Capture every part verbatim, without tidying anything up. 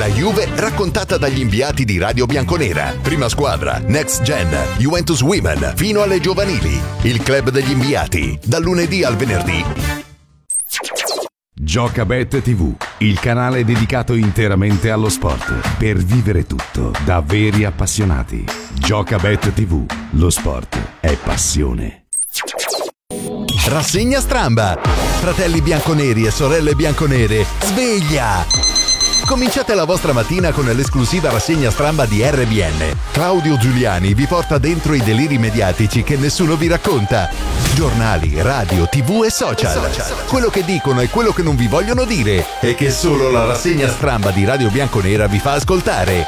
La Juve raccontata dagli inviati di Radio Bianconera. Prima squadra, Next Gen, Juventus Women, fino alle giovanili. Il club degli inviati, dal lunedì al venerdì. Giocabet tivù, il canale dedicato interamente allo sport. Per vivere tutto da veri appassionati. Giocabet tivù, lo sport è passione. Rassegna Stramba. Fratelli bianconeri e sorelle bianconere, sveglia! Cominciate la vostra mattina con l'esclusiva rassegna Stramba di R B N. Claudio Giuliani vi porta dentro i deliri mediatici che nessuno vi racconta. Giornali, radio, tv e social. Quello che dicono e quello che non vi vogliono dire e che solo la rassegna Stramba di Radio Bianconera vi fa ascoltare.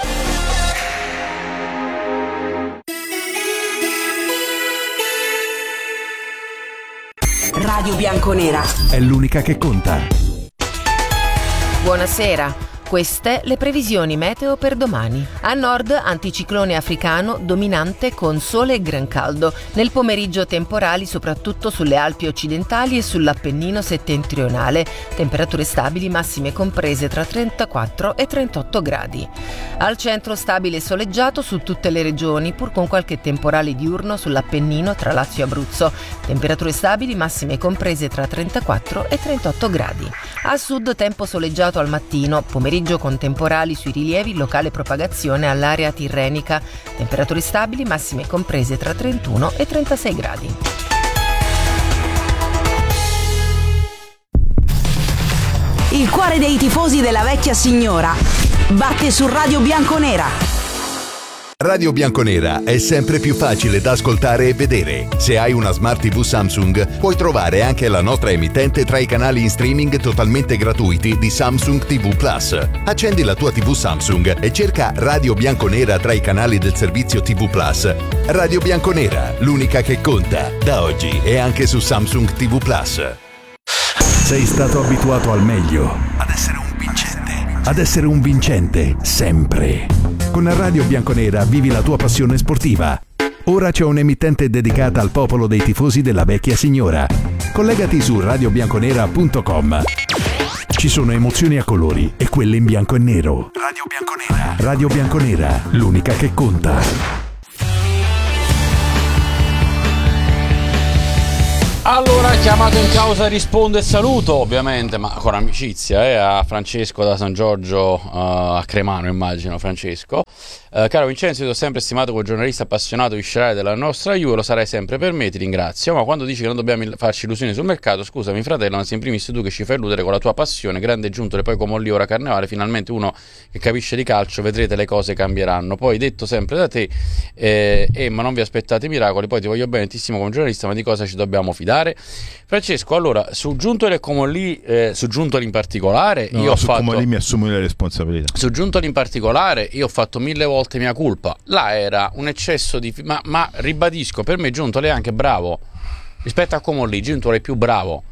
Radio Bianconera è l'unica che conta. Buonasera. Queste le previsioni meteo per domani. A nord anticiclone africano dominante con sole e gran caldo. Nel pomeriggio temporali soprattutto sulle Alpi occidentali e sull'Appennino settentrionale. Temperature stabili massime comprese tra trentaquattro e trentotto gradi. Al centro stabile e soleggiato su tutte le regioni, pur con qualche temporale diurno sull'Appennino tra Lazio e Abruzzo. Temperature stabili massime comprese tra trentaquattro e trentotto gradi. A sud tempo soleggiato al mattino, pomeriggio con temporali sui rilievi, locale propagazione all'area tirrenica. Temperature stabili massime comprese tra trentuno e trentasei gradi. Il cuore dei tifosi della vecchia signora batte su Radio Bianconera. Radio Bianconera è sempre più facile da ascoltare e vedere. Se hai una Smart tivù Samsung, puoi trovare anche la nostra emittente tra i canali in streaming totalmente gratuiti di Samsung tivù Plus. Accendi la tua tivù Samsung e cerca Radio Bianconera tra i canali del servizio tivù Plus. Radio Bianconera, l'unica che conta. Da oggi è anche su Samsung tivù Plus. Sei stato abituato al meglio, ad essere un vincente, ad essere un vincente sempre. Con Radio Bianconera vivi la tua passione sportiva. Ora c'è un'emittente dedicata al popolo dei tifosi della vecchia signora. Collegati su radio bianconera punto com. Ci sono emozioni a colori e quelle in bianco e nero. Radio Bianconera. Radio Bianconera, l'unica che conta. Allora, chiamato in causa rispondo e saluto, ovviamente, ma con amicizia, eh, a Francesco da San Giorgio, uh, a Cremano immagino, Francesco. Uh, caro Vincenzo, io ti ho sempre stimato come giornalista appassionato viscerale della nostra Juve, lo sarai sempre per me, ti ringrazio, ma quando dici che non dobbiamo farci illusioni sul mercato, scusami fratello, ma sei in primis tu che ci fai illudere con la tua passione, grande giuntole, poi come lì ora Carnevale, finalmente uno che capisce di calcio, vedrete le cose cambieranno. Poi detto sempre da te, eh, eh, ma non vi aspettate miracoli, poi ti voglio bene tantissimo come giornalista, ma di cosa ci dobbiamo fidare? Francesco, allora su Giuntoli e Comolli, eh, su Giuntoli in particolare, no, io no, ho su fatto Comolli mi assumo le responsabilità. Su Giuntoli in particolare, io ho fatto mille volte mia colpa. Là era un eccesso di ma, ma ribadisco, per me Giuntoli è anche bravo rispetto a Comolli. Giuntoli è più bravo,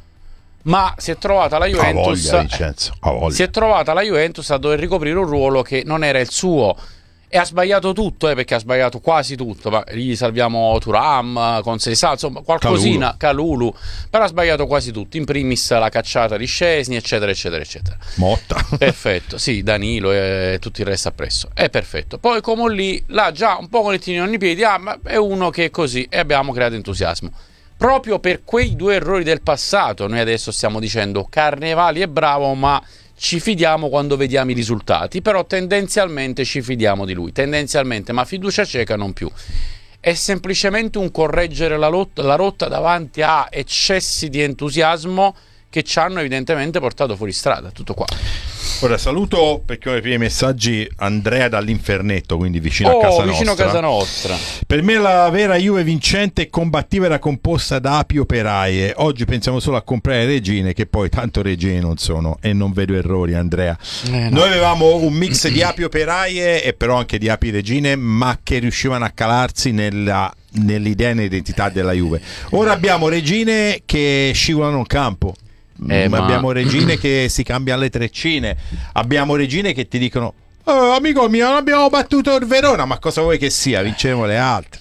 ma si è trovata la Juventus. A voglia, Vincenzo, a voglia. Si è trovata la Juventus a dover ricoprire un ruolo che non era il suo. E ha sbagliato tutto, eh, perché ha sbagliato quasi tutto. Ma gli salviamo Thuram, Conceição, insomma, qualcosina, Calulu. Calulu, però ha sbagliato quasi tutto. In primis la cacciata di Szczesny, eccetera, eccetera, eccetera. Motta. Perfetto, sì, Danilo e tutto il resto appresso. È perfetto. Poi come lì, là già un po' con il tinino nei piedi, ah, ma è uno che è così, e abbiamo creato entusiasmo. Proprio per quei due errori del passato, noi adesso stiamo dicendo Carnevali è bravo, ma ci fidiamo quando vediamo i risultati, però tendenzialmente ci fidiamo di lui, tendenzialmente, ma fiducia cieca non più. È semplicemente un correggere la, lot- la rotta davanti a eccessi di entusiasmo che ci hanno evidentemente portato fuori strada, tutto qua. Ora saluto, perché ho i primi messaggi, Andrea dall'Infernetto, quindi vicino oh, a casa vicino nostra. a casa nostra. Per me la vera Juve vincente e combattiva era composta da api operaie. Oggi pensiamo solo a comprare regine, che poi tanto regine non sono, e non vedo errori, Andrea. Eh, no. Noi avevamo un mix di api operaie e però anche di api regine, ma che riuscivano a calarsi nella, nell'idea e nell'identità della Juve. Ora abbiamo regine che scivolano in campo. Eh, ma... abbiamo regine che si cambiano le treccine, abbiamo regine che ti dicono oh, amico mio, non abbiamo battuto il Verona, ma cosa vuoi che sia, vinceremo le altre.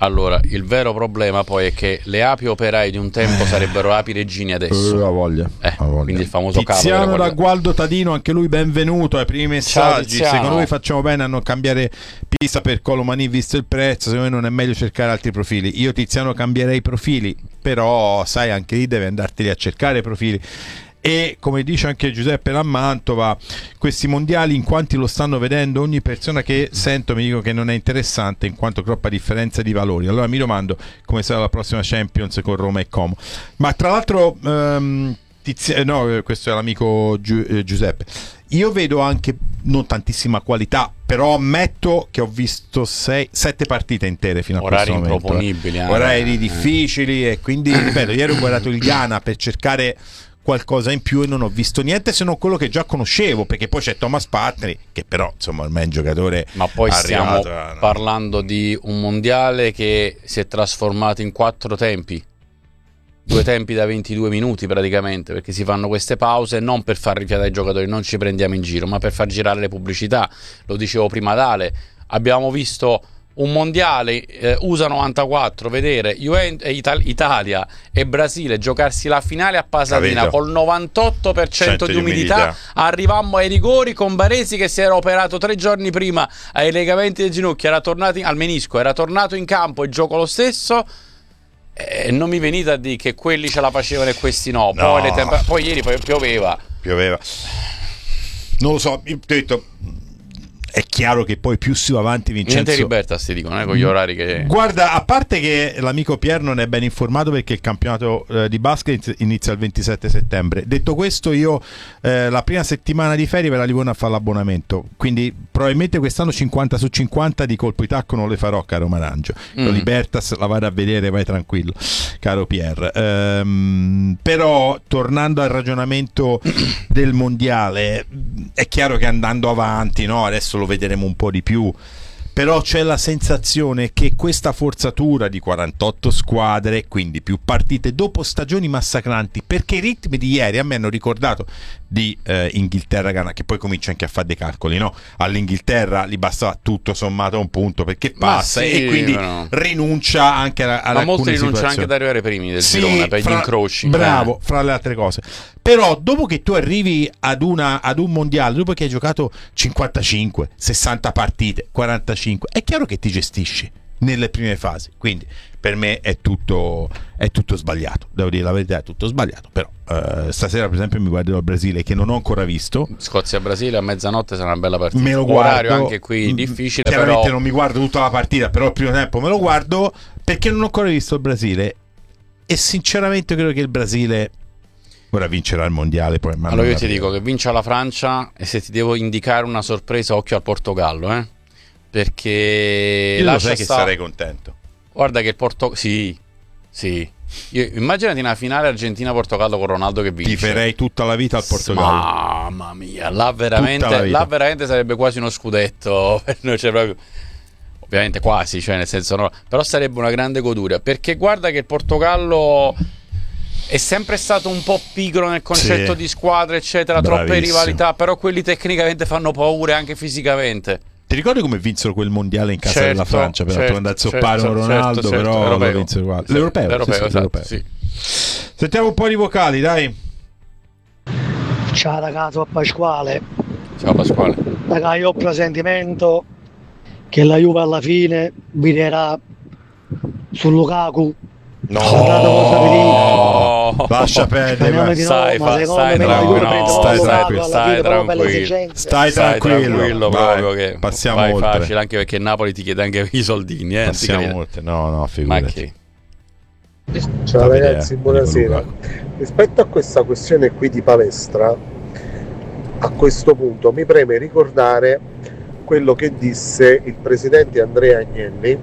Allora, il vero problema poi è che le api operai di un tempo sarebbero api regine adesso. La voglia, eh, la voglia. Quindi il famoso Tiziano capo da Gualdo Tadino, anche lui benvenuto ai primi messaggi. Ciao, secondo voi facciamo bene a non cambiare pista per Colomani visto il prezzo? Secondo me non è meglio cercare altri profili. Io Tiziano cambierei i profili, però sai anche lì devi andarteli a cercare i profili. E come dice anche Giuseppe da Mantova, questi mondiali in quanti lo stanno vedendo, ogni persona che sento mi dico che non è interessante in quanto troppa differenza di valori. Allora mi domando come sarà la prossima Champions con Roma e Como. Ma tra l'altro um, Tizi- no, questo è l'amico Giu- eh, Giuseppe, io vedo anche non tantissima qualità, però ammetto che ho visto sei, sette partite intere fino a orari questo momento. improponibili, eh. Orari difficili e quindi ripeto, ieri ho guardato il Ghana per cercare qualcosa in più e non ho visto niente se non quello che già conoscevo, perché poi c'è Thomas Partey che però insomma ormai è un giocatore, ma poi stiamo arrivato, no? parlando di un mondiale che si è trasformato in quattro tempi, due tempi da ventidue minuti praticamente, perché si fanno queste pause non per far rifiatare i giocatori, non ci prendiamo in giro, ma per far girare le pubblicità. Lo dicevo prima Dale, abbiamo visto un mondiale eh, U S A novantaquattro, vedere Juve- Ital- Italia e Brasile giocarsi la finale a Pasadena Capito. col novantotto per cento di di umidità. umidità. Arrivammo ai rigori con Baresi che si era operato tre giorni prima ai legamenti del ginocchio, era tornato in, al menisco, era tornato in campo e gioco lo stesso. E non mi venite a dire che quelli ce la facevano e questi no. No. Poi, le temper- poi ieri poi pioveva. Pioveva. Non lo so, io ti ho detto, è chiaro che poi più si va avanti Vincenzo. Niente Libertas ti dicono, eh, con gli orari che... Guarda, a parte che l'amico Pier non è ben informato perché il campionato eh, di basket inizia il ventisette settembre. Detto questo, io eh, la prima settimana di ferie ve la Livona a fare l'abbonamento, quindi probabilmente quest'anno cinquanta su cinquanta di colpo di tacco non le farò, caro Marangio. mm. Libertas la vado a vedere, vai tranquillo, caro Pier. Ehm, però tornando al ragionamento del mondiale, è chiaro che andando avanti, no, adesso lo vedremo un po' di più, però c'è la sensazione che questa forzatura di quarantotto squadre, quindi più partite dopo stagioni massacranti, perché i ritmi di ieri a me hanno ricordato di eh, Inghilterra-Ghana, che poi comincia anche a fare dei calcoli, no? All'Inghilterra gli bastava tutto sommato un punto perché passa, sì, e quindi però... rinuncia anche a, ad ma molti rinunciano situazioni. anche ad arrivare primi del Sì, girone per fra, gli incroci. Bravo, eh. fra le altre cose. Però dopo che tu arrivi ad, una, ad un mondiale, dopo che hai giocato cinquantacinque, sessanta partite, quarantacinque, è chiaro che ti gestisci nelle prime fasi. Quindi per me è tutto, è tutto sbagliato. Devo dire la verità, è tutto sbagliato. Però eh, stasera per esempio mi guarderò il Brasile, che non ho ancora visto. Scozia-Brasile a mezzanotte sarà una bella partita. Me lo guardo. Orario anche qui difficile. Chiaramente però... non mi guardo tutta la partita, però il primo tempo me lo guardo perché non ho ancora visto il Brasile. E sinceramente credo che il Brasile ora vincerà il mondiale. Poi, ma allora io la ti dico che vince la Francia, e se ti devo indicare una sorpresa, occhio al Portogallo, eh? Perché io lo lascia sai che sta... sarei contento. Guarda che il Portogallo, sì, sì. Io, immaginati una finale Argentina-Portogallo con Ronaldo che vince. Ti farei tutta la vita al Portogallo. Mamma mia, là veramente, là veramente sarebbe quasi uno scudetto. Cioè, proprio... Ovviamente quasi, cioè nel senso no, però sarebbe una grande goduria, perché guarda che il Portogallo è sempre stato un po' pigro nel concetto sì. di squadra eccetera, Bravissimo. Troppe rivalità, però quelli tecnicamente fanno paura anche fisicamente. Ti ricordi come vinsero quel mondiale in casa certo, della Francia? Per certo, andare a zoppare certo, con Ronaldo, certo, però certo, lo vinsero uguale. Sì, L'europeo, l'europeo, sì, sì, esatto, l'europeo. sì. Sentiamo un po' di vocali, dai. Ciao ragazzi, a Pasquale. Ciao Pasquale. Raga, io ho presentimento che la Juve alla fine virerà su Lukaku. No, oh, lascia perdere. Speriamo di no, stai, ma fa, secondo stai me la Juve prende tranquillo, stai Lukaku tranquillo, alla stai fine proprio per le tranquillo. esigenze. Stai Stai tranquillo, tranquillo vai, proprio che passiamo vai oltre. facile, anche perché Napoli ti chiede anche i soldini, eh, Passiamo oltre. No, no, ma figurati. che Ciao Da ragazzi, vedere, buonasera. Rispetto a questa questione qui di palestra, a questo punto mi preme ricordare quello che disse il presidente Andrea Agnelli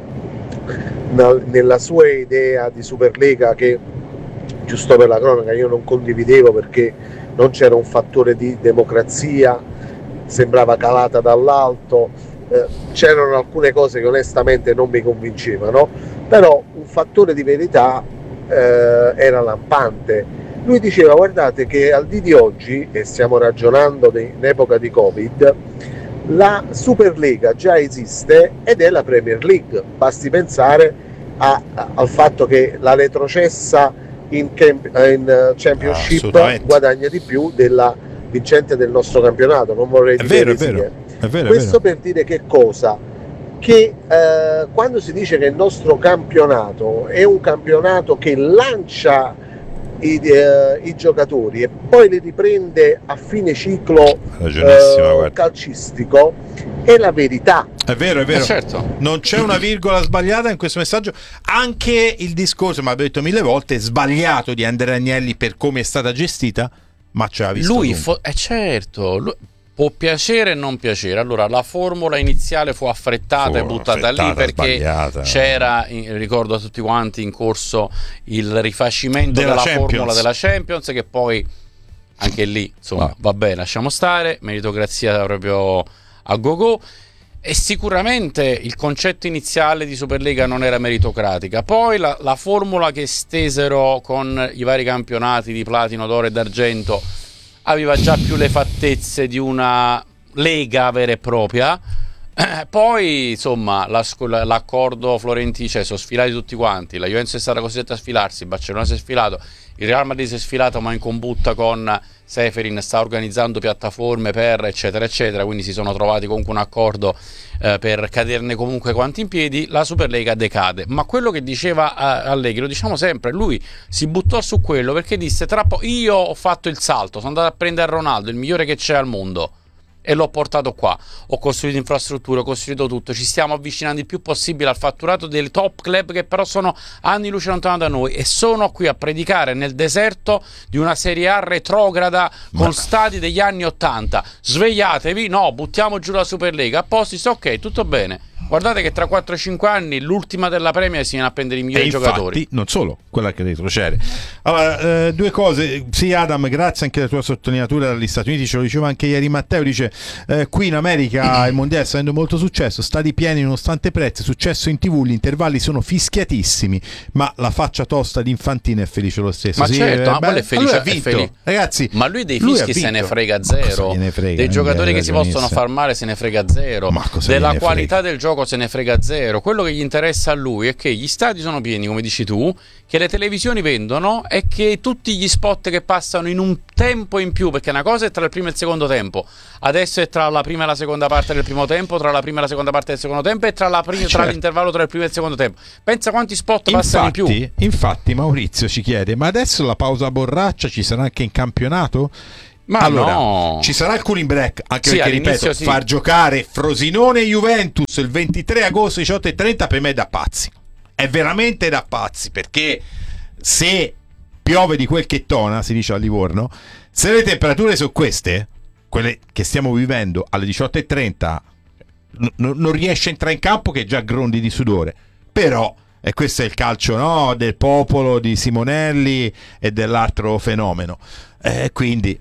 nella sua idea di Superlega, che giusto per la cronaca io non condividevo perché non c'era un fattore di democrazia, sembrava calata dall'alto, eh, c'erano alcune cose che onestamente non mi convincevano, però un fattore di verità eh, era lampante. Lui diceva: guardate che al dì di oggi, e stiamo ragionando in epoca di Covid, La Superlega già esiste ed è la Premier League, basti pensare a, a, al fatto che la retrocessa in, camp, in Championship guadagna di più della vincente del nostro campionato, non vorrei dire è vero, è vero, è vero, questo è vero. Per dire che cosa? Che eh, quando si dice che il nostro campionato è un campionato che lancia I, eh, i giocatori e poi li riprende a fine ciclo eh, calcistico, è la verità. È vero, è vero. Eh certo. Non c'è una virgola sbagliata in questo messaggio. Anche il discorso, ma l'abbiamo detto mille volte, sbagliato di Andrea Agnelli per come è stata gestita, ma ce l'ha visto lui. Fo- eh certo, lui può piacere e non piacere. Allora, la formula iniziale fu affrettata fu e buttata affrettata, lì perché sbagliata. C'era, ricordo a tutti quanti, in corso il rifacimento della, della formula della Champions, che poi anche lì, insomma, ah. vabbè, lasciamo stare, meritocrazia proprio a go-go. E sicuramente il concetto iniziale di Superlega non era meritocratica. Poi la, la formula che stesero con i vari campionati di platino, d'oro e d'argento aveva già più le fattezze di una lega vera e propria. Eh, poi insomma la, l'accordo Florentino, cioè sono sfilati tutti quanti, la Juventus è stata costretta a sfilarsi, il Barcellona si è sfilato, il Real Madrid si è sfilato ma in combutta con Seferin, sta organizzando piattaforme per eccetera eccetera, quindi si sono trovati comunque un accordo eh, per caderne comunque quanti in piedi. La Superlega decade, ma quello che diceva uh, Allegri, lo diciamo sempre, lui si buttò su quello perché disse tra po- io ho fatto il salto, sono andato a prendere Ronaldo, il migliore che c'è al mondo, e l'ho portato qua, ho costruito infrastrutture, ho costruito tutto, ci stiamo avvicinando il più possibile al fatturato dei top club che però sono anni luce lontano da noi, e sono qui a predicare nel deserto di una Serie A retrograda con Ma... stadi degli anni ottanta. Svegliatevi, no, buttiamo giù la Superlega, a posto, sto ok, tutto bene. Guardate che tra quattro cinque anni l'ultima della Premier si viene a prendere i migliori e giocatori. Infatti, non solo, quella che retrocede. Allora, eh, due cose. Sì, Adam, grazie anche alla tua sottolineatura dagli Stati Uniti, ce lo diceva anche ieri Matteo, dice eh, qui in America il mondiale sta avendo molto successo, stadi pieni nonostante prezzi, successo in tv, gli intervalli sono fischiatissimi, ma la faccia tosta di Infantino è felice lo stesso. Ma sì, certo, eh, ma è felice, è vinto. È felice. Ragazzi, ma lui dei fischi se ne frega zero, ne frega, dei giocatori che si possono far male se ne frega zero, della qualità frega? del gioco se ne frega zero. Quello che gli interessa a lui è che gli stadi sono pieni, come dici tu, che le televisioni vendono e che tutti gli spot che passano in un tempo in più, perché una cosa è tra il primo e il secondo tempo, adesso è tra la prima e la seconda parte del primo tempo, tra la prima e la seconda parte del secondo tempo e tra, la prima, certo. tra l'intervallo tra il primo e il secondo tempo. Pensa quanti spot infatti, passano in più. Infatti Maurizio ci chiede, ma adesso la pausa borraccia ci sarà anche in campionato? Ma allora, no. ci sarà il cooling break, anche sì, perché ripeto, sì. far giocare Frosinone e Juventus il ventitré agosto diciotto e trenta per me è da pazzi, è veramente da pazzi, perché se piove di quel che tona, si dice a Livorno, se le temperature sono queste, quelle che stiamo vivendo alle diciotto e trenta, n- non riesce a entrare in campo che già grondi di sudore, però e questo è il calcio, no, del popolo di Simonelli e dell'altro fenomeno. Eh, quindi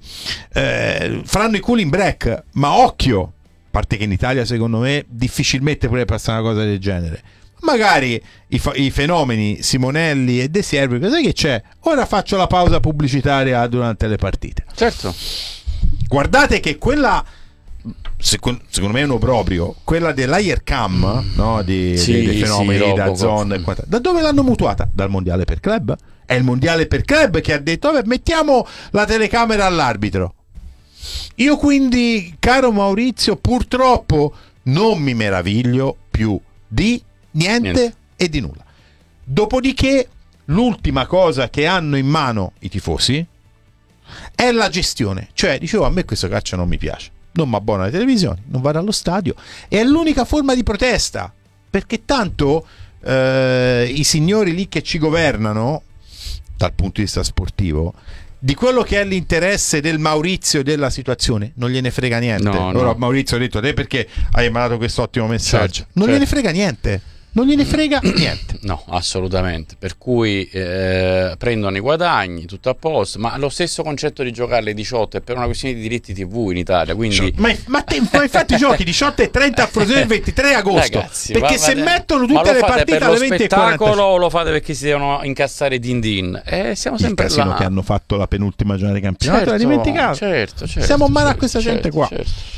eh, faranno i cooling break, ma occhio, a parte che in Italia secondo me difficilmente potrebbe passare una cosa del genere. Magari i, fa- i fenomeni Simonelli e De Siervi, sai che c'è? Ora faccio la pausa pubblicitaria durante le partite. Certo. Guardate che quella, secondo, secondo me è un obbrobrio, quella dell'Air Cam, no, di, sì, dei, dei fenomeni sì, da Zone, da dove l'hanno mutuata? Dal mondiale per club? È il mondiale per club che ha detto vabbè, mettiamo la telecamera all'arbitro. Io quindi, caro Maurizio, purtroppo non mi meraviglio più di niente, niente. e di nulla. Dopodiché l'ultima cosa che hanno in mano i tifosi è la gestione, cioè dicevo, a me questo calcio non mi piace, non mi abbono alle televisioni, non vado allo stadio, e è l'unica forma di protesta, perché tanto eh, i signori lì che ci governano dal punto di vista sportivo, di quello che è l'interesse del Maurizio della situazione non gliene frega niente. No, Ora no. Maurizio ha detto te perché hai mandato questo ottimo messaggio, certo, non certo. gliene frega niente, non gliene frega niente. No, assolutamente. Per cui eh, prendono i guadagni, tutto a posto. Ma lo stesso concetto di giocare alle diciotto è per una questione di diritti tivù in Italia. Quindi... Ma, ma, te, ma infatti giochi diciotto e trenta a Frosinone il ventitré agosto. Ragazzi, perché va, se va, mettono tutte le partite alle venti e quaranta, spettacolo o lo fate perché si devono incassare din din? Eh, siamo sempre il casino là. che hanno fatto la penultima giornata di campionato, certo, l'hai dimenticato? Certo, certo. Siamo a mano certo, a questa gente certo, qua. Certo, certo.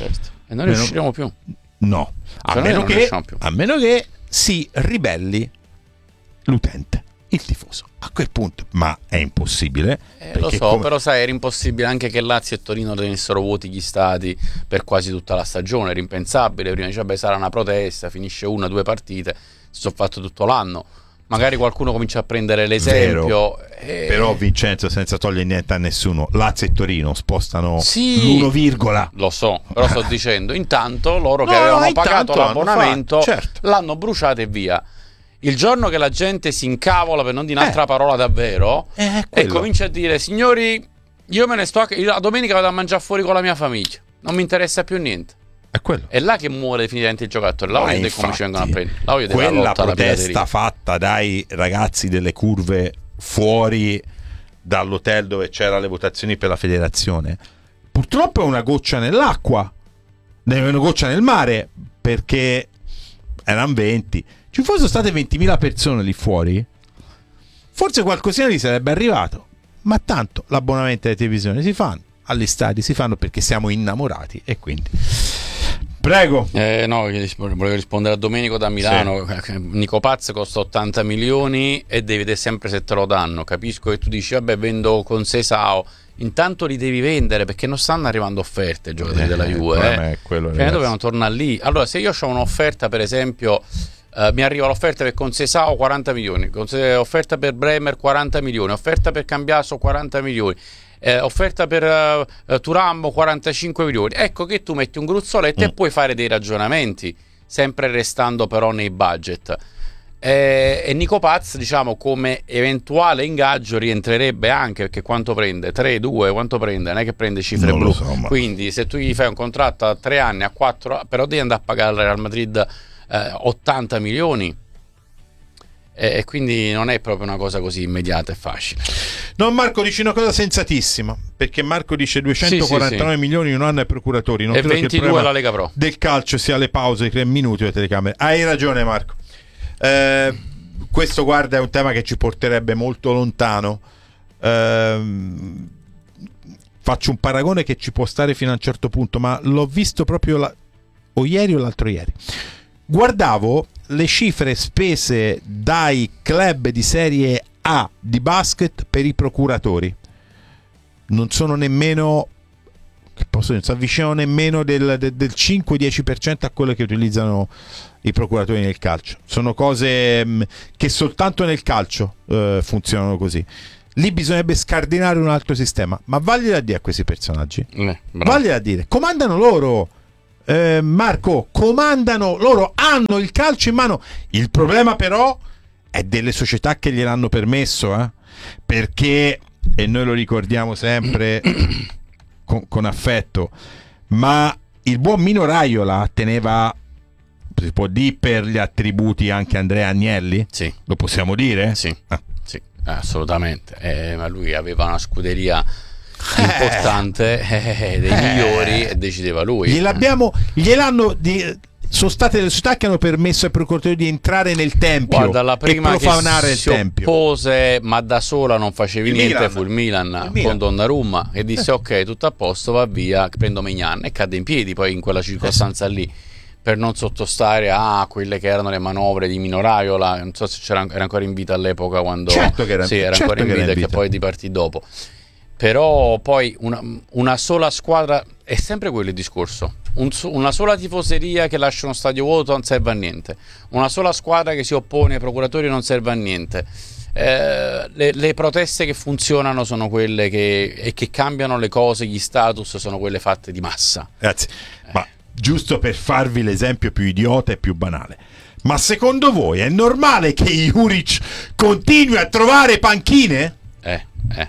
E non ne usciremo più. No, a cioè meno, che, più. a meno che si ribelli l'utente, il tifoso. A quel punto, ma è impossibile. Eh, lo so, come... però sai, era impossibile anche che Lazio e Torino tenessero vuoti gli stadi per quasi tutta la stagione. Era impensabile. Prima diceva, beh, sarà una protesta, finisce una, due partite, si sono fatto tutto l'anno. Magari qualcuno comincia a prendere l'esempio. E... Però Vincenzo, senza togliere niente a nessuno, Lazio e Torino spostano sì, l'uno virgola. Lo so, però sto dicendo, intanto loro che no, avevano no, pagato l'abbonamento fa... certo. l'hanno bruciato e via. Il giorno che la gente si incavola, per non dire un'altra eh. parola davvero, eh, e comincia a dire, signori, io me ne sto a... io la domenica vado a mangiare fuori con la mia famiglia, non mi interessa più niente. È quello. È là che muore definitivamente il giocatore. Là voglio come ci vengono a prendere. Là voglio quella lotta protesta fatta dai ragazzi delle curve fuori dall'hotel dove c'era le votazioni per la federazione, purtroppo è una goccia nell'acqua, è una goccia nel mare, perché erano venti. Ci fossero state ventimila persone lì fuori, forse qualcosina gli sarebbe arrivato, ma tanto l'abbonamento alle televisioni si fanno, agli stadi si fanno perché siamo innamorati, e quindi prego. Eh, no, volevo rispondere a Domenico da Milano. Sì. Nico Paz costa ottanta milioni e devi vedere sempre se te lo danno. Capisco che tu dici, vabbè, vendo con Seisao. Intanto li devi vendere, perché non stanno arrivando offerte ai giocatori eh, della Juve. Eh. È quello, cioè, dobbiamo tornare lì. Allora, se io ho un'offerta, per esempio, Uh, mi arriva l'offerta per Concesao quaranta milioni, offerta per Bremer quaranta milioni, offerta per Cambiaso quaranta milioni, eh, offerta per uh, uh, Turambo quarantacinque milioni. Ecco che tu metti un gruzzoletto mm. e puoi fare dei ragionamenti, sempre restando però nei budget. Eh, e Nico Paz, diciamo, come eventuale ingaggio rientrerebbe anche, perché quanto prende? tre, due, quanto prende? Non è che prende cifre non blu. So, ma... Quindi se tu gli fai un contratto a tre anni, a quattro, però devi andare a pagare al Real Madrid Eh, ottanta milioni, e, e quindi non è proprio una cosa così immediata e facile. No, Marco dice una cosa sensatissima, perché Marco dice duecentoquarantanove sì, sì, milioni in un anno ai procuratori, non e credo ventidue che il la Lega Pro del calcio sia le pause, i tre minuti e le telecamere. Hai ragione, Marco. Eh, questo, guarda, è un tema che ci porterebbe molto lontano. Eh, faccio un paragone che ci può stare fino a un certo punto, ma l'ho visto proprio la... o ieri o l'altro ieri. Guardavo le cifre spese dai club di Serie A di basket per i procuratori. Non sono nemmeno, che posso dire, non si avvicinano nemmeno del, del, del cinque-dieci per cento a quello che utilizzano i procuratori nel calcio. Sono cose mh, che soltanto nel calcio eh, funzionano così. Lì bisognerebbe scardinare un altro sistema. Ma vagliela a dire a questi personaggi. Eh, vagliela a dire. Comandano loro. Eh, Marco, comandano loro, hanno il calcio in mano. Il problema però è delle società che gliel'hanno permesso, eh? Perché, e noi lo ricordiamo sempre con, con affetto, ma il buon Mino Raiola teneva, si può dire, per gli attributi anche Andrea Agnelli? Sì. Lo possiamo dire? Sì, ah. sì, assolutamente. Eh, ma lui aveva una scuderia importante, eh, dei eh, migliori, e decideva lui. Gliel'abbiamo, gliel'hanno di, sono state le società che hanno permesso ai procuratori di entrare nel tempio. Guarda, la prima e profanare che il si tempio. oppose, ma da sola non facevi il niente, Milan. fu il Milan, il Milan con Donnarumma, e disse eh. ok, tutto a posto, va via, prendo Mignan, e cadde in piedi poi in quella circostanza eh. lì, per non sottostare a quelle che erano le manovre di Mino Raiola. Non so se c'era, era ancora in vita all'epoca, quando certo che era, sì, era certo ancora in vita, e che poi dipartì dopo. Però poi una, una sola squadra, è sempre quello il discorso, Un, una sola tifoseria che lascia uno stadio vuoto non serve a niente, una sola squadra che si oppone ai procuratori non serve a niente. Eh, le, le proteste che funzionano sono quelle che, e che cambiano le cose, gli status sono quelle fatte di massa. Grazie. Eh. Ma giusto per farvi l'esempio più idiota e più banale, ma secondo voi è normale che Juric continui a trovare panchine? Eh, eh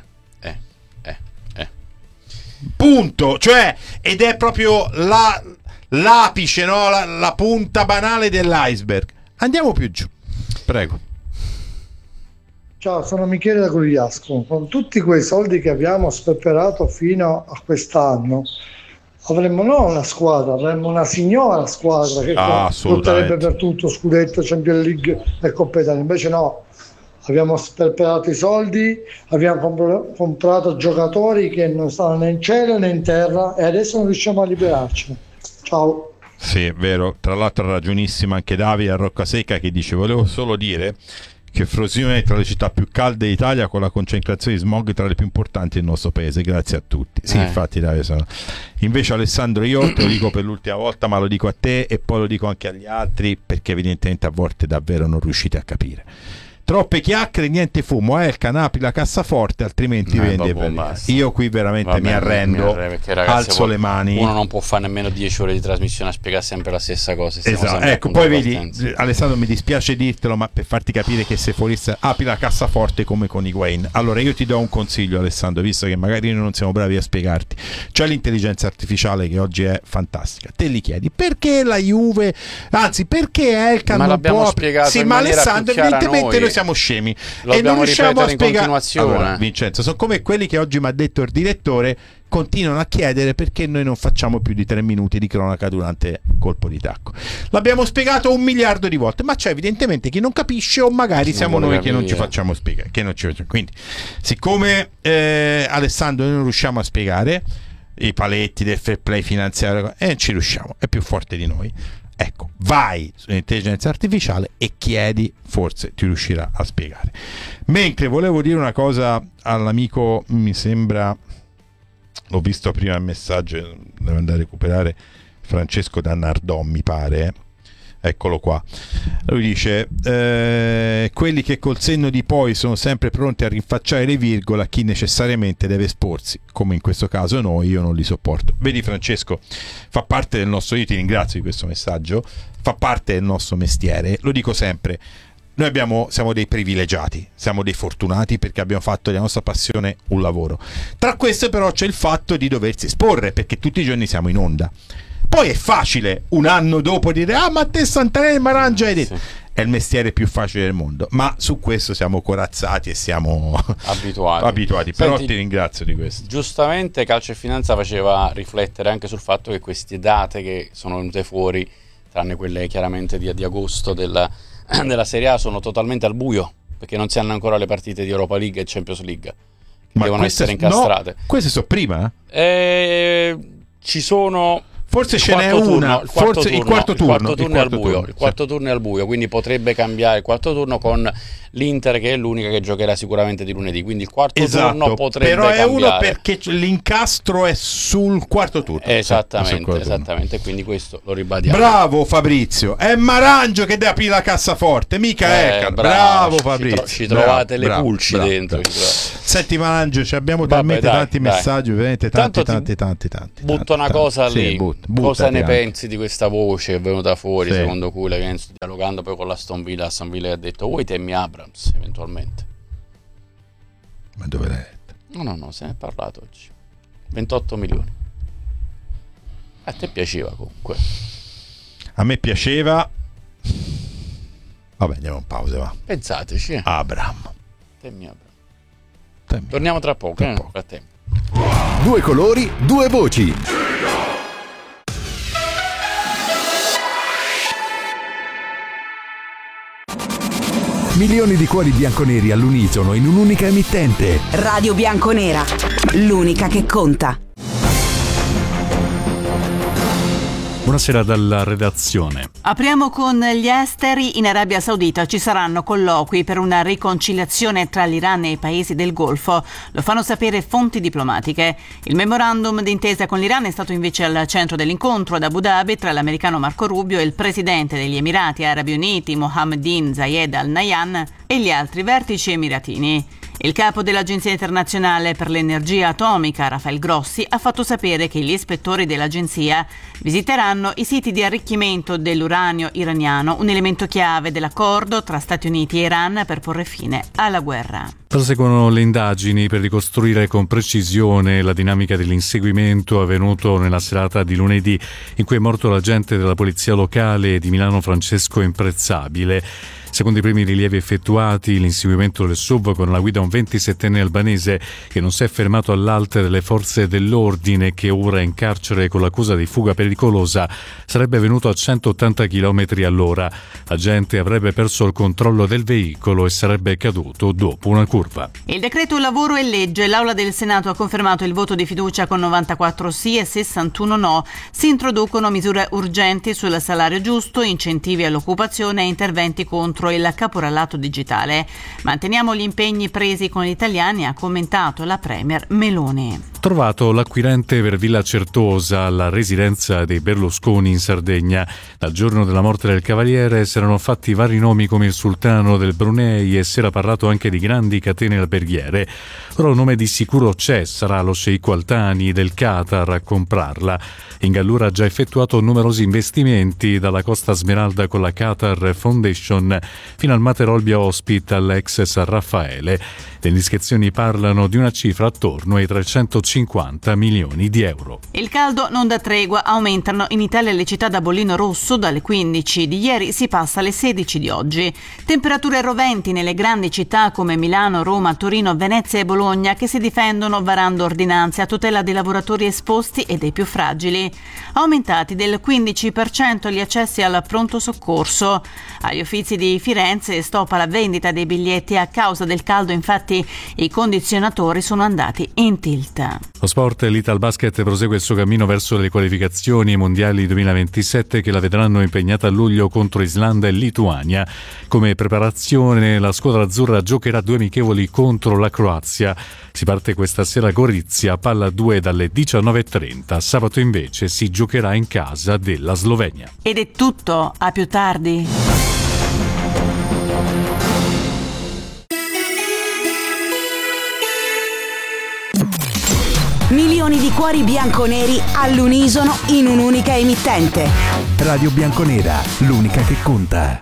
punto, cioè, ed è proprio la, l'apice, no? la, la punta banale dell'iceberg. Andiamo più giù, prego. Ciao, sono Michele da Gugliasco. Con tutti quei soldi che abbiamo sperperato fino a quest'anno, avremmo non una squadra, avremmo una signora squadra che ah, lotterebbe per tutto, scudetto, Champions League e Coppa Italia. Invece no, abbiamo sperperato i soldi, abbiamo comp- comprato giocatori che non stanno né in cielo né in terra, e adesso non riusciamo a liberarci. Ciao. Sì, è vero. Tra l'altro ha ragionissima anche Davide a Roccasecca, che dice: volevo solo dire che Frosinone è tra le città più calde d'Italia, con la concentrazione di smog tra le più importanti del nostro paese. Grazie a tutti. Sì, eh. infatti Davide sono... Invece Alessandro, io te lo dico per l'ultima volta, ma lo dico a te e poi lo dico anche agli altri, perché evidentemente a volte davvero non riuscite a capire. Troppe chiacchiere, niente fumo, eh, il canapri, la cassaforte, altrimenti eh, vende per... Io qui veramente vabbè, mi arrendo, mi arrendo perché, ragazzi, alzo le mani. Uno non può fare nemmeno dieci ore di trasmissione a spiegare sempre la stessa cosa. Esatto, ecco, poi vedi, Alessandro, mi dispiace dirtelo, ma per farti capire che se fuori apri la cassaforte come con i Wayne. Allora io ti do un consiglio, Alessandro, visto che magari noi non siamo bravi a spiegarti. C'è l'intelligenza artificiale che oggi è fantastica. Te li chiedi perché la Juve, anzi perché Elkan non l'abbiamo può... spiegato sì, in ma Alessandro, evidentemente noi siamo scemi lo e non riusciamo a spiegare. Allora, Vincenzo, sono come quelli che oggi mi ha detto il direttore, continuano a chiedere perché noi non facciamo più di tre minuti di cronaca durante colpo di tacco. L'abbiamo spiegato un miliardo di volte, ma c'è evidentemente chi non capisce, o magari siamo noi capire. che non ci facciamo spiegare, che non ci facciamo. Quindi, siccome eh, Alessandro noi non riusciamo a spiegare i paletti del fair play finanziario e eh, ci riusciamo, è più forte di noi. Ecco, vai sull'intelligenza artificiale e chiedi, forse ti riuscirà a spiegare. Mentre volevo dire una cosa all'amico, mi sembra, l'ho visto prima il messaggio, devo andare a recuperare, Francesco da Nardon mi pare, eccolo qua. Lui dice eh, quelli che col senno di poi sono sempre pronti a rinfacciare le virgole a chi necessariamente deve esporsi, come in questo caso noi, io non li sopporto. Vedi Francesco, fa parte del nostro, io ti ringrazio di questo messaggio, fa parte del nostro mestiere, lo dico sempre. Noi abbiamo, siamo dei privilegiati, siamo dei fortunati perché abbiamo fatto della nostra passione un lavoro. Tra queste però c'è il fatto di doversi esporre, perché tutti i giorni siamo in onda. Poi è facile un anno dopo dire ah ma te Santarelli Marangia hai detto, sì. È il mestiere più facile del mondo, ma su questo siamo corazzati e siamo abituati, abituati. Senti, però ti ringrazio di questo. Giustamente Calcio e Finanza faceva riflettere anche sul fatto che queste date che sono venute fuori, tranne quelle chiaramente di, di agosto della, della Serie A, sono totalmente al buio, perché non si hanno ancora le partite di Europa League e Champions League che ma devono essere incastrate. No, queste sono prima? Eh, ci sono... Forse ce n'è una, il forse il quarto turno, il quarto turno è al buio, il quarto turno è al buio, quindi potrebbe cambiare il quarto turno con l'Inter che è l'unica che giocherà sicuramente di lunedì, quindi il quarto esatto, turno potrebbe però è cambiare. Uno perché l'incastro è sul quarto turno. Esattamente, quarto esattamente, turno. Quindi questo lo ribadiamo. Bravo Fabrizio, è Marangio che deve aprire la cassaforte, mica eh, Elkan. Bravo, bravo Fabrizio. Ci, tro- ci trovate bravo, le pulci bravo, dentro. Bravo. Senti Marangio, ci abbiamo Vabbè, talmente dai, tanti dai. messaggi, veramente tanti, tanti, tanti, tanti. Butto tanti, una tanti. cosa Sì, lì. but, cosa ne anche. pensi di questa voce che è venuta fuori, sì. secondo cui la Kenzo dialogando poi con la Aston Villa, Aston Villa ha detto vuoi Tammy Abrams eventualmente? Ma dove l'hai detto? No, no, no, se ne è parlato oggi. ventotto milioni. A te piaceva comunque? A me piaceva. Vabbè, andiamo in pausa, va. Pensateci. Eh. Abram. Tammy Abrams. Tammy. Torniamo tra poco, tra eh, poco. frattempo. Due colori, due voci. Milioni di cuori bianconeri all'unisono in un'unica emittente. Radio Bianconera, l'unica che conta. Buonasera dalla redazione. Apriamo con gli esteri. In Arabia Saudita ci saranno colloqui per una riconciliazione tra l'Iran e i paesi del Golfo. Lo fanno sapere fonti diplomatiche. Il memorandum d'intesa con l'Iran è stato invece al centro dell'incontro ad Abu Dhabi tra l'americano Marco Rubio e il presidente degli Emirati Arabi Uniti Mohammed bin Zayed Al Nahyan e gli altri vertici emiratini. Il capo dell'Agenzia internazionale per l'energia atomica, Rafael Grossi, ha fatto sapere che gli ispettori dell'agenzia visiteranno i siti di arricchimento dell'uranio iraniano, un elemento chiave dell'accordo tra Stati Uniti e Iran per porre fine alla guerra. Proseguono le indagini per ricostruire con precisione la dinamica dell'inseguimento avvenuto nella serata di lunedì in cui è morto l'agente della polizia locale di Milano Francesco Imprezzabile. Secondo i primi rilievi effettuati, l'inseguimento del S U V con alla guida un ventisettenne albanese che non si è fermato all'alte delle forze dell'ordine, che ora è in carcere con l'accusa di fuga pericolosa, sarebbe venuto a centottanta chilometri all'ora. L'agente avrebbe perso il controllo del veicolo e sarebbe caduto dopo una curva. Il decreto lavoro è legge. L'Aula del Senato ha confermato il voto di fiducia con novantaquattro sì e sessantuno no. Si introducono misure urgenti sul salario giusto, incentivi all'occupazione e interventi contro il caporalato digitale. Manteniamo gli impegni presi con gli italiani, ha commentato la premier Meloni. Trovato l'acquirente per Villa Certosa, la residenza dei Berlusconi in Sardegna. Dal giorno della morte del cavaliere si erano fatti vari nomi come il sultano del Brunei e si era parlato anche di grandi catene alberghiere. Ora un nome di sicuro c'è, sarà lo sceicco Al Thani del Qatar a comprarla. In Gallura ha già effettuato numerosi investimenti, dalla Costa Smeralda con la Qatar Foundation fino al Materolbia Hospital ex San Raffaele. Le indiscrezioni parlano di una cifra attorno ai trecentocinquanta milioni di euro. Il caldo non dà tregua, aumentano in Italia le città da bollino rosso, dalle quindici di ieri si passa alle sedici di oggi. Temperature roventi nelle grandi città come Milano, Roma, Torino, Venezia e Bologna, che si difendono varando ordinanze a tutela dei lavoratori esposti e dei più fragili. Aumentati del quindici per cento gli accessi al pronto soccorso. Agli Uffizi di Firenze stoppa la vendita dei biglietti a causa del caldo, infatti i condizionatori sono andati in tilt. Lo sport, l'Italbasket prosegue il suo cammino verso le qualificazioni mondiali duemilaventisette che la vedranno impegnata a luglio contro Islanda e Lituania. Come preparazione la squadra azzurra giocherà due amichevoli contro la Croazia. Si parte questa sera a Gorizia, palla due dalle diciannove e trenta. Sabato invece si giocherà in casa della Slovenia. Ed è tutto, a più tardi. Milioni di cuori bianconeri all'unisono in un'unica emittente. Radio Bianconera, l'unica che conta.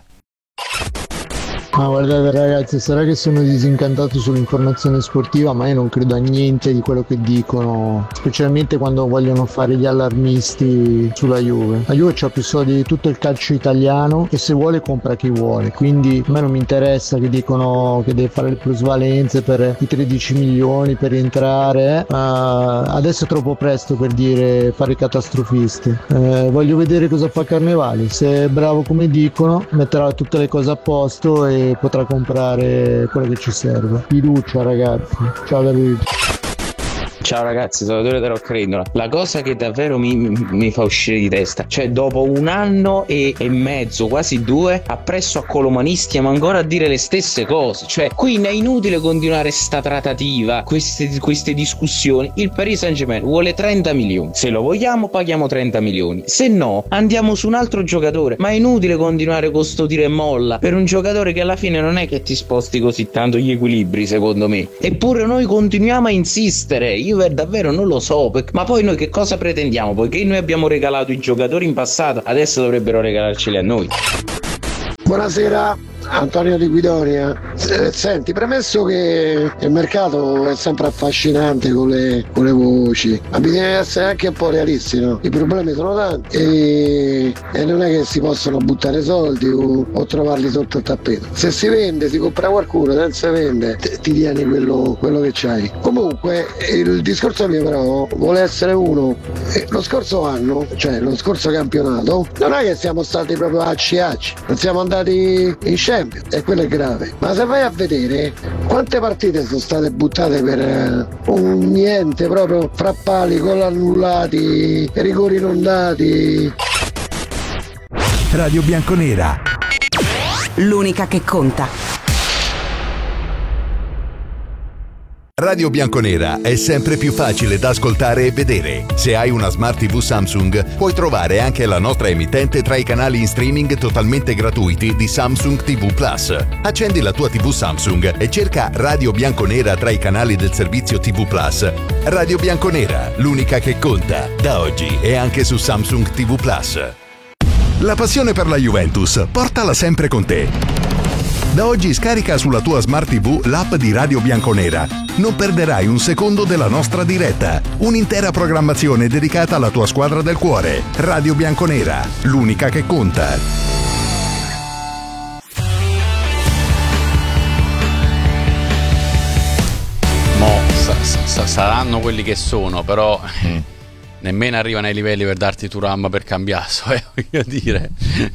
Ma guardate ragazzi, sarà che sono disincantato sull'informazione sportiva, ma io non credo a niente di quello che dicono, specialmente quando vogliono fare gli allarmisti sulla Juve. La Juve c'ha più soldi di tutto il calcio italiano e se vuole compra chi vuole, quindi a me non mi interessa che dicono che deve fare le plusvalenze per i tredici milioni per entrare, uh, adesso è troppo presto per dire fare i catastrofisti. Uh, voglio vedere cosa fa Carnevali, se è bravo come dicono metterà tutte le cose a posto e potrà comprare quello che ci serve. Fiducia ragazzi, ciao da Luigi. Ciao ragazzi, Salvatore da Roccarendola. La cosa che davvero mi, mi fa uscire di testa, cioè dopo un anno e, e mezzo, quasi due, appresso a Colomani stiamo ancora a dire le stesse cose. Cioè qui è inutile continuare sta trattativa, queste, queste discussioni. Il Paris Saint-Germain vuole trenta milioni, se lo vogliamo paghiamo trenta milioni, se no andiamo su un altro giocatore. Ma è inutile continuare con sto tira e molla per un giocatore che alla fine non è che ti sposti così tanto gli equilibri, secondo me. Eppure noi continuiamo a insistere. Io davvero non lo so, ma poi noi che cosa pretendiamo? Poiché noi abbiamo regalato i giocatori in passato, adesso dovrebbero regalarceli a noi. Buonasera, Antonio di Guidonia. Senti, premesso che il mercato è sempre affascinante con le, con le voci, ma bisogna essere anche un po' realisti, no? I problemi sono tanti e, e non è che si possono buttare soldi o, o trovarli sotto il tappeto. Se si vende, si compra qualcuno, se non si vende ti, ti tieni quello, quello che c'hai. Comunque il discorso mio però vuole essere uno, lo scorso anno, cioè lo scorso campionato, non è che siamo stati proprio acci acci, non siamo andati in Champions e quello è grave. Ma se vai a vedere quante partite sono state buttate per eh, un niente, proprio fra pali, gol annullati, rigori non dati. Radio Bianconera, l'unica che conta. Radio Bianconera è sempre più facile da ascoltare e vedere. Se hai una Smart tivù Samsung, puoi trovare anche la nostra emittente tra i canali in streaming totalmente gratuiti di Samsung tivù Plus. Accendi la tua tivù Samsung e cerca Radio Bianconera tra i canali del servizio tivù Plus. Radio Bianconera, l'unica che conta, da oggi e anche su Samsung tivù Plus. La passione per la Juventus, portala sempre con te. Da oggi scarica sulla tua Smart tivù l'app di Radio Bianconera. Non perderai un secondo della nostra diretta. Un'intera programmazione dedicata alla tua squadra del cuore. Radio Bianconera, l'unica che conta. sa- saranno quelli che sono, però mm. nemmeno arrivano ai livelli per darti Thuram per Cambiaso, eh, voglio dire.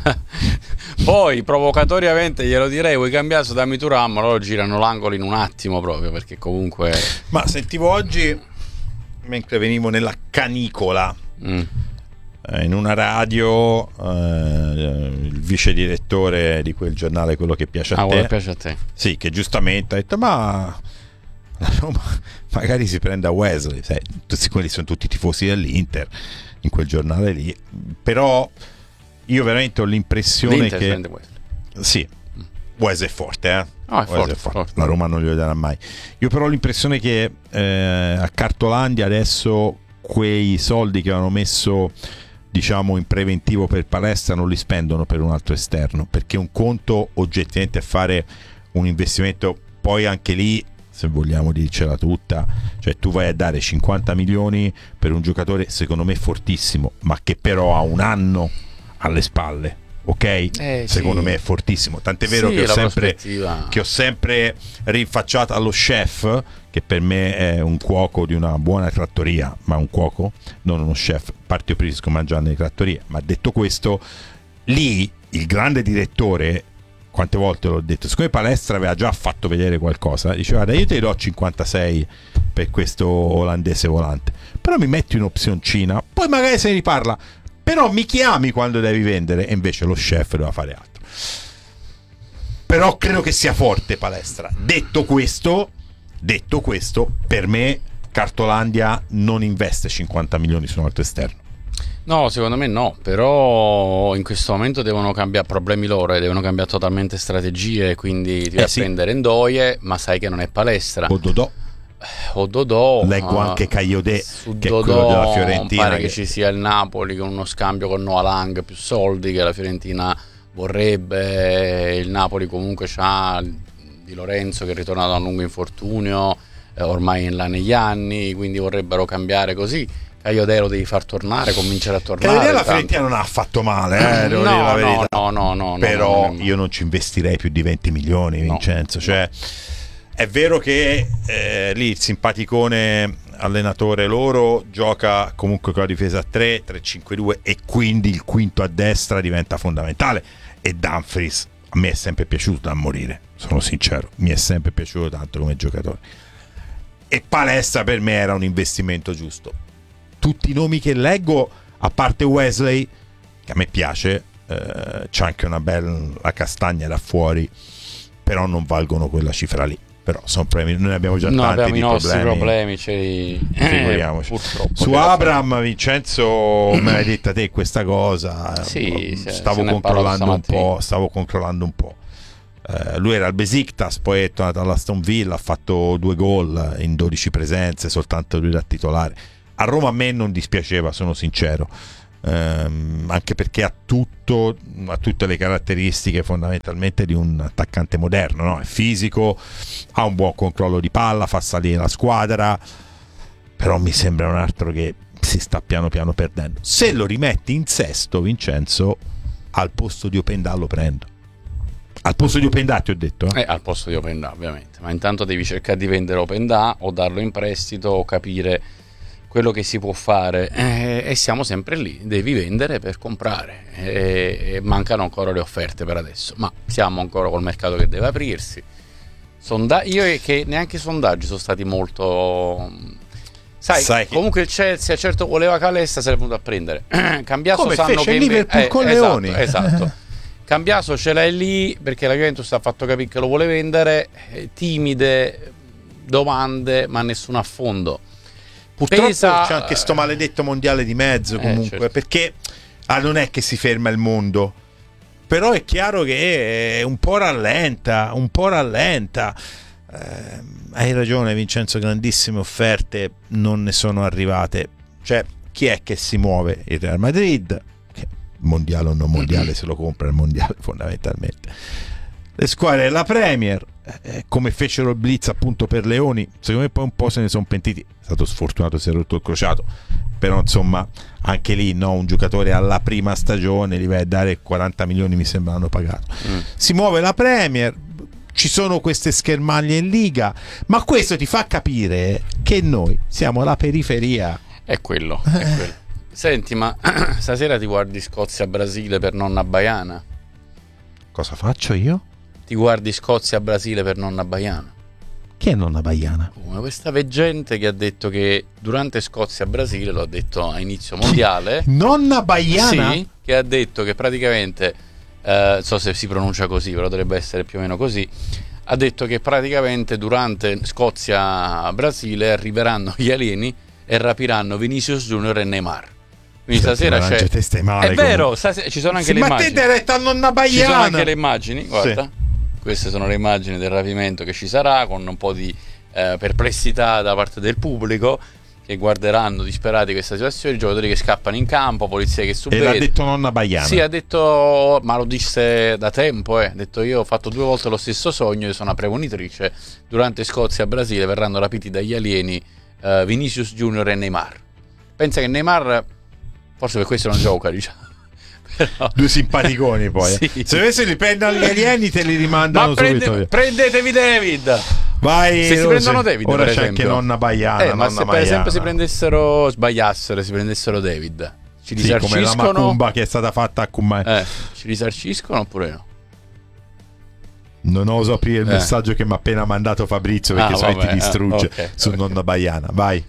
Poi provocatoriamente glielo direi: vuoi Cambiaso, dammi Thuram, loro girano l'angolo in un attimo, proprio perché comunque. Ma sentivo oggi, mentre venivo nella canicola mm. eh, in una radio, eh, il vice direttore di quel giornale, quello che piace a ah, te, piace a te, sì, che giustamente ha detto: ma la Roma magari si prende a Wesley, sai, tutti quelli sono tutti tifosi dell'Inter in quel giornale lì, però io veramente ho l'impressione L'Inter che prende Wesley. sì, Wesley è forte, eh? Oh, è forte, è forte. forte. La Roma non glielo darà mai. Io però ho l'impressione che eh, a Cartolandia adesso quei soldi che avevano messo, diciamo, in preventivo per Palestra non li spendono per un altro esterno, perché un conto oggettivamente è fare un investimento, poi anche lì, se vogliamo dircela tutta, cioè tu vai a dare cinquanta milioni per un giocatore secondo me fortissimo, ma che però ha un anno alle spalle, ok? Eh, secondo sì. me è fortissimo, tant'è vero sì, che, ho sempre, che ho sempre rinfacciato allo chef, che per me è un cuoco di una buona trattoria, ma un cuoco, non uno chef, parte io preferisco mangiare nelle trattorie, ma detto questo, lì il grande direttore, quante volte l'ho detto, siccome Palestra aveva già fatto vedere qualcosa, diceva: guarda, io te do cinquantasei per questo olandese volante, però mi metti un'opzioncina, poi magari se ne riparla, però mi chiami quando devi vendere. E invece lo chef doveva fare altro. Però credo che sia forte Palestra. Detto questo, detto questo, per me Cartolandia non investe cinquanta milioni su un altro esterno. No, secondo me no, però in questo momento devono cambiare problemi loro e devono cambiare totalmente strategie, quindi ti vai eh, a sì. prendere Ndoye, ma sai che non è Palestra. O Dodò. O Dodò. Leggo uh, anche Cagliodè, che Dodò, è quello della Fiorentina. Pare che... che ci sia il Napoli con uno scambio con Noah Lang, più soldi che la Fiorentina vorrebbe. Il Napoli comunque c'ha Di Lorenzo che è ritornato da un lungo infortunio, eh, ormai in là negli anni, quindi vorrebbero cambiare così. Cagliodè lo devi far tornare, cominciare a tornare. Cagliodè la Fiorentina non ha fatto male, eh, devo no, dire la verità. no, no, no, no, però no, no, io non ci investirei più di venti milioni, Vincenzo, no, cioè è vero che eh, lì il simpaticone allenatore loro gioca comunque con la difesa a tre, tre cinque due, e quindi il quinto a destra diventa fondamentale, e Dumfries a me è sempre piaciuto da morire, sono sincero, mi è sempre piaciuto tanto come giocatore, e Palestra per me era un investimento giusto. Tutti i nomi che leggo, a parte Wesley, che a me piace, eh, c'è anche una bella castagna da fuori, però non valgono quella cifra lì. Però sono premi, noi abbiamo già no, tanti abbiamo di i nostri problemi, problemi cioè, figuriamoci. Eh, su Abraham, Vincenzo, me l'hai detta te questa cosa, sì, stavo controllando un po', stavo controllando un po'. Uh, lui era al Besiktas, poi è tornato all'Aston Villa, ha fatto due gol in dodici presenze, soltanto lui da titolare. A Roma a me non dispiaceva, sono sincero, um, anche perché ha tutto, ha tutte le caratteristiche fondamentalmente di un attaccante moderno, no? È fisico, ha un buon controllo di palla, fa salire la squadra, però mi sembra un altro che si sta piano piano perdendo. Se lo rimetti in sesto, Vincenzo, al posto di Openda lo prendo. Al posto di Openda ti ho detto? Eh? Eh, al posto di Openda ovviamente, ma intanto devi cercare di vendere Openda o darlo in prestito o capire quello che si può fare, eh, e siamo sempre lì, devi vendere per comprare, e, e mancano ancora le offerte per adesso, ma siamo ancora col mercato che deve aprirsi. Sonda- io e che neanche i sondaggi sono stati molto... Sai, Sai comunque che... il Chelsea certo voleva Calessa, se l'è venuto a prendere. Cambiaso come sanno fece che il Liverpool eh, con esatto, Leoni. Esatto. Cambiaso ce l'hai lì perché la Juventus ha fatto capire che lo vuole vendere, eh, timide domande ma nessun affondo. Purtroppo Pesa... c'è anche sto maledetto mondiale di mezzo comunque, eh, certo. Perché ah, non è che si ferma il mondo, però è chiaro che è un po' rallenta, un po' rallenta. Eh, hai ragione Vincenzo, grandissime offerte non ne sono arrivate. Cioè, chi è che si muove? Il Real Madrid, che mondiale o non mondiale se lo compra il mondiale fondamentalmente. Le squadre della Premier, eh, come fecero il blitz appunto per Leoni, secondo me poi un po' se ne sono pentiti. È stato sfortunato, si è rotto il crociato, però insomma anche lì no, un giocatore alla prima stagione gli vai a dare quaranta milioni, mi sembra hanno pagato. Mm. Si muove la Premier, ci sono queste schermaglie in Liga, ma questo ti fa capire che noi siamo la periferia. È quello, è quello. Senti, ma stasera ti guardi Scozia-Brasile per nonna Baiana? Cosa faccio io? Ti guardi Scozia-Brasile per nonna Baiana? Chi è nonna Baiana? Come questa veggente che ha detto che durante Scozia-Brasile, lo ha detto a inizio mondiale. Nonna Baiana? Sì, che ha detto che praticamente, eh, non so se si pronuncia così, però dovrebbe essere più o meno così, ha detto che praticamente durante Scozia-Brasile arriveranno gli alieni e rapiranno Vinicius Junior e Neymar. Quindi stasera c'è... male, è vero, stasera... ci sono anche sì, le ma immagini. Ma te diretta a nonna Baiana? Ci sono anche le immagini, guarda. Sì. Queste sono le immagini del rapimento che ci sarà, con un po' di eh, perplessità da parte del pubblico, che guarderanno disperati questa situazione, giocatori che scappano in campo, polizia che subito. E l'ha detto nonna Baiana? Sì, ha detto, ma lo disse da tempo, eh. ha detto io ho fatto due volte lo stesso sogno, io sono una premonitrice, durante Scozia-Brasile verranno rapiti dagli alieni eh, Vinicius Junior e Neymar. Pensa che Neymar, forse per questo non gioca, diciamo. Però... due simpaticoni poi. Sì. Se invece li prendono gli alieni te li rimandano ma prende, subito. Prendetevi David. Vai, se si prendono David, ora per c'è esempio. anche nonna Baiana. Eh, ma nonna se per Baiana. esempio si prendessero, sbagliassero, si prendessero David, ci risarciscono. Sì, come la macumba che è stata fatta a Cumai. Eh, ci risarciscono oppure no? Non oso aprire il eh. messaggio che mi ha appena mandato Fabrizio perché ah, se ti distrugge eh, okay, su okay. nonna Baiana. Vai.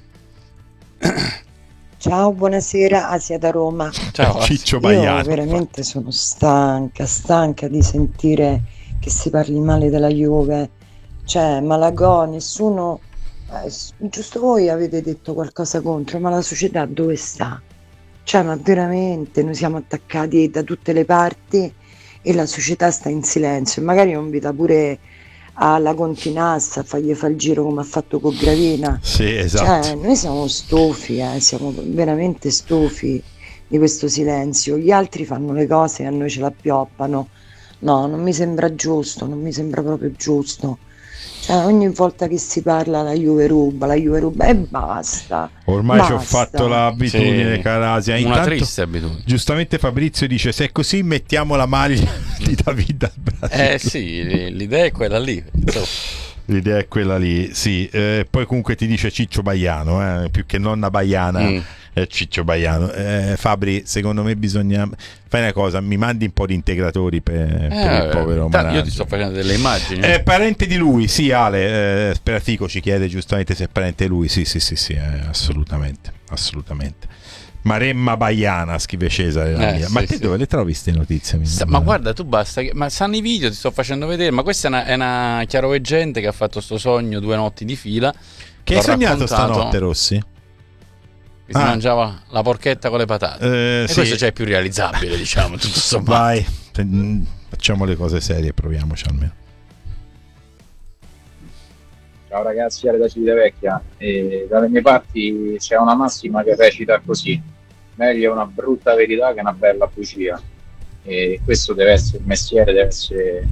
Ciao, buonasera, Asia da Roma. Ciao, Ciccio Baiano. Io veramente sono stanca, stanca di sentire che si parli male della Juve. Cioè, Malagò, nessuno... Eh, giusto voi avete detto qualcosa contro, ma la società dove sta? Cioè, ma veramente noi siamo attaccati da tutte le parti e la società sta in silenzio. Magari non invita pure alla Continassa a fargli fare il giro come ha fatto con Gravina. Sì, esatto. Cioè, noi siamo stufi, eh, siamo veramente stufi di questo silenzio. Gli altri fanno le cose e a noi ce la pioppano. No, non mi sembra giusto, non mi sembra proprio giusto. Cioè, ogni volta che si parla la Juve ruba, la Juve ruba e basta. Ormai basta. ci ho fatto l'abitudine, sì, cara Asia. Una Intanto, triste abitudine. Giustamente Fabrizio dice: se è così mettiamo la maglia di David al Brasile. Eh sì, l'idea è quella lì. L'idea è quella lì, sì. Eh, poi comunque ti dice Ciccio Baiano, eh, più che nonna Baiana. Mm. Eh, Ciccio Baiano. Eh, Fabri, secondo me bisogna fai una cosa, mi mandi un po' di integratori per, eh, per il povero Marangio. Io ti sto facendo delle immagini. È parente di lui, sì, Ale. Eh, Speratico ci chiede giustamente se è parente lui. Sì, sì, sì, sì, eh, assolutamente, assolutamente. Maremma Baiana, scrive Cesare. La eh, mia. sì, ma te sì. dove le trovi queste notizie? Sa, ma guarda, tu basta. Che, ma sanno i video, ti sto facendo vedere. Ma questa è una, è una chiaroveggente che ha fatto sto sogno due notti di fila. Che hai sognato stanotte, Rossi? Che si ah. mangiava la porchetta con le patate. Eh, e sì. questo già è più realizzabile, diciamo. Tutto sommato. Vai, facciamo le cose serie, proviamoci almeno. Ciao ragazzi, Ale da Civitavecchia. E dalle mie parti c'è una massima che recita così: meglio una brutta verità che una bella bugia. E questo deve essere il mestiere, deve essere